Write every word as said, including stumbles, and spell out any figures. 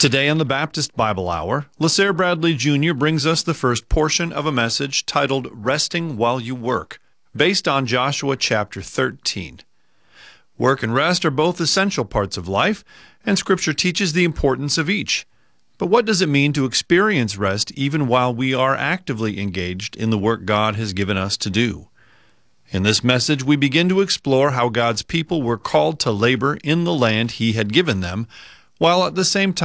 Today on the Baptist Bible Hour, LaSare Bradley Junior brings us the first portion of a message titled Resting While You Work, based on Joshua chapter thirteen. Work and rest are both essential parts of life, and Scripture teaches the importance of each. But what does it mean to experience rest even while we are actively engaged in the work God has given us to do? In this message, we begin to explore how God's people were called to labor in the land He had given them, while at the same time